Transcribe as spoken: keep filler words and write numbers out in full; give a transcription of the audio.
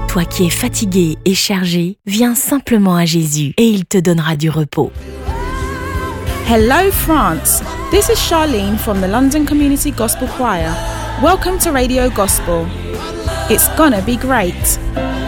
Toi qui es fatigué et chargé, viens simplement à Jésus et il te donnera du repos. Hello France, this is Charlene from the London Community Gospel Choir. Welcome to Radio Gospel. It's gonna be great.